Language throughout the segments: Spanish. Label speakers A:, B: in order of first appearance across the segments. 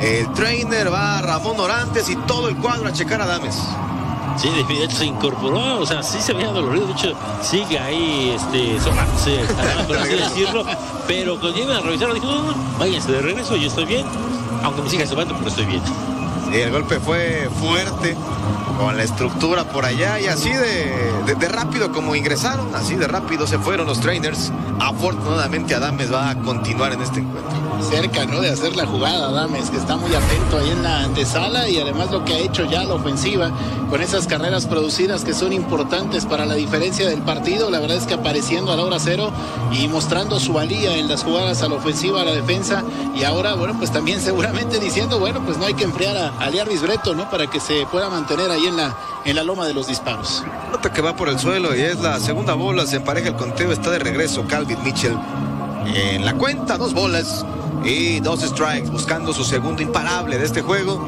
A: el trainer, va Ramón Orantes y todo el cuadro a checar a Adames.
B: Sí, de hecho se incorporó, o sea, sí se veía dolorido, de hecho sigue ahí, somándose, por así decirlo, pero cuando llegan a revisar, dijo, no, váyanse de regreso, yo estoy bien, aunque me siga sobando, pero estoy bien.
A: Sí, el golpe fue fuerte, con la estructura por allá, y así de rápido como ingresaron, así de rápido se fueron los trainers. Afortunadamente Adames va a continuar en este encuentro.
C: Cerca, ¿no?, de hacer la jugada Adames, que está muy atento ahí en la antesala, y además lo que ha hecho ya la ofensiva con esas carreras producidas que son importantes para la diferencia del partido. La verdad es que apareciendo a la hora cero y mostrando su valía en las jugadas a la ofensiva, a la defensa, y ahora, bueno, pues también seguramente diciendo, bueno, pues no hay que enfriar a Liarvis Breto, ¿no?, para que se pueda mantener ahí en la loma de los disparos.
A: Nota que va por el suelo y es la segunda bola, se empareja el conteo, está de regreso Calvin Mitchell en la cuenta, 2 bolas y 2 strikes, buscando su segundo imparable de este juego,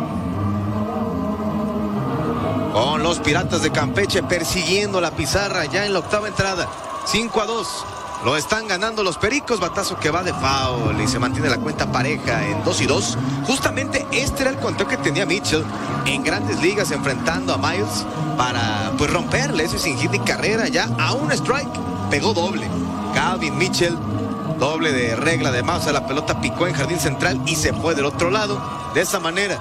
A: con los Piratas de Campeche persiguiendo la pizarra ya en la octava entrada. 5-2, lo están ganando los Pericos. Batazo que va de foul y se mantiene la cuenta pareja en 2-2. Justamente este era el conteo que tenía Mitchell en Grandes Ligas, enfrentando a Miles para pues romperle ese sin hit ni carrera. Ya a un strike pegó doble Calvin Mitchell, doble de regla de mouse. La pelota picó en jardín central y se fue del otro lado. De esa manera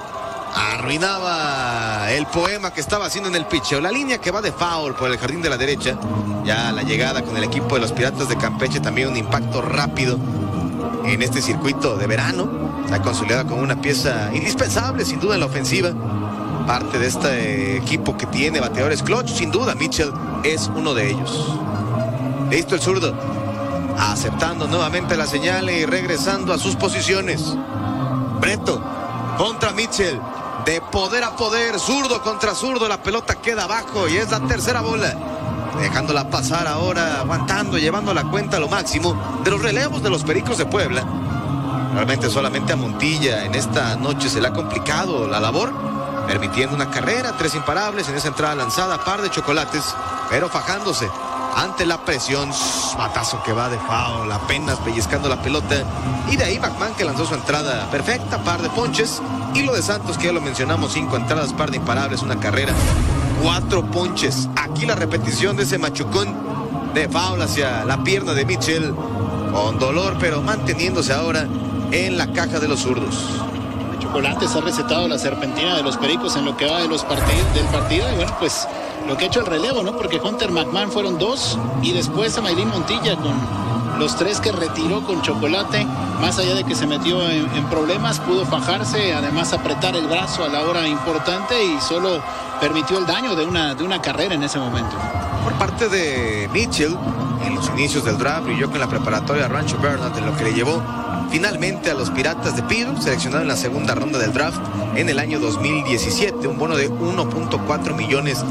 A: arruinaba el poema que estaba haciendo en el pitcheo. La línea que va de foul por el jardín de la derecha. Ya la llegada con el equipo de los Piratas de Campeche, también un impacto rápido en este circuito de verano. Se ha consolidado como una pieza indispensable sin duda en la ofensiva, parte de este equipo que tiene bateadores clutch. Sin duda Mitchell es uno de ellos. Listo el zurdo, aceptando nuevamente la señal y regresando a sus posiciones. Breto contra Mitchell, de poder a poder, zurdo contra zurdo. La pelota queda abajo y es la tercera bola, dejándola pasar ahora, aguantando, llevando la cuenta a lo máximo de los relevos de los Pericos de Puebla. Realmente solamente a Montilla en esta noche se le ha complicado la labor, permitiendo una carrera, 3 imparables en esa entrada lanzada, par de chocolates, pero fajándose ante la presión. Batazo que va de foul, apenas pellizcando la pelota, y de ahí McMahon, que lanzó su entrada perfecta, par de ponches, y lo de Santos, que ya lo mencionamos, 5 entradas, par de imparables, una carrera, 4 ponches. Aquí la repetición de ese machucón de foul hacia la pierna de Mitchell, con dolor, pero manteniéndose ahora en la caja de los zurdos.
C: Chocolates ha recetado la serpentina de los Pericos en lo que va de los del partido, y bueno, pues lo que ha hecho el relevo, ¿no? Porque Hunter McMahon fueron 2, y después a Mayrín Montilla con los 3 que retiró con Chocolate. Más allá de que se metió en problemas, pudo fajarse, además apretar el brazo a la hora importante, y solo permitió el daño de una carrera en ese momento.
A: Por parte de Mitchell, en los inicios del draft, brilló con la preparatoria Rancho Bernard, en lo que le llevó finalmente a los Piratas de Pittsburgh, seleccionado en la segunda ronda del draft en el año 2017, un bono de $1.4 millones.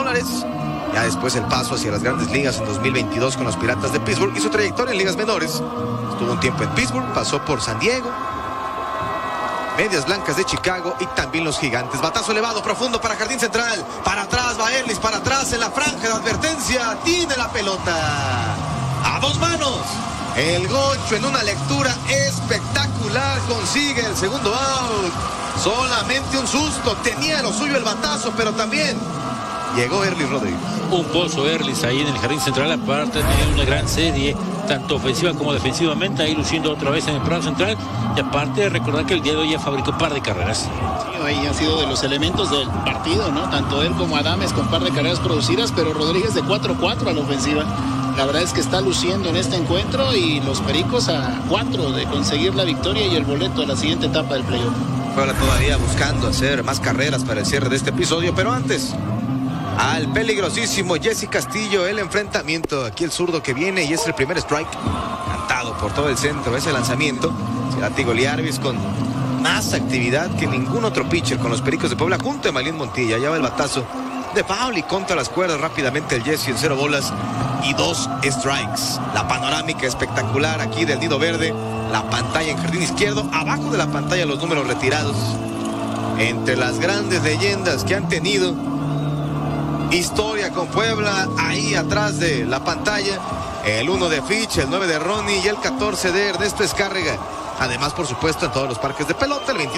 A: Ya después el paso hacia las Grandes Ligas en 2022 con los Piratas de Pittsburgh, y su trayectoria en ligas menores. Estuvo un tiempo en Pittsburgh, pasó por San Diego, Medias Blancas de Chicago y también los Gigantes. Batazo elevado, profundo para jardín central. Para atrás va Erlis, para atrás en la franja de advertencia. Tiene la pelota a 2 manos. El Gocho, en una lectura espectacular, consigue el segundo out. Solamente un susto, tenía lo suyo el batazo, pero también llegó Erlis Rodríguez.
B: Un pozo Erlis ahí en el jardín central, aparte de tener una gran serie, tanto ofensiva como defensivamente, ahí luciendo otra vez en el prado central. Y aparte, recordar que el día de hoy ya fabricó un par de carreras.
C: Sí, ahí ha sido de los elementos del partido, ¿no? Tanto él como Adames con par de carreras producidas, pero Rodríguez de 4-4 a la ofensiva. La verdad es que está luciendo en este encuentro, y los Pericos a 4 de conseguir la victoria y el boleto a la siguiente etapa del playoff.
A: Ahora todavía buscando hacer más carreras para el cierre de este episodio, pero antes, al peligrosísimo Jesse Castillo, el enfrentamiento. Aquí el zurdo que viene, y es el primer strike, cantado por todo el centro. Ese lanzamiento será Tigo Liarvis, con más actividad que ningún otro pitcher con los Pericos de Puebla, junto a Mayrín Montilla. Ya va el batazo de foul y contra las cuerdas rápidamente el Jesse en 0 bolas y 2 strikes. La panorámica espectacular aquí del Nido Verde, la pantalla en jardín izquierdo, abajo de la pantalla los números retirados. Entre las grandes leyendas que han tenido historia con Puebla, ahí atrás de la pantalla, el 1 de Fitch, el 9 de Ronnie y el 14 de Ernesto Escárrega. Además, por supuesto, en todos los parques de pelota, el 22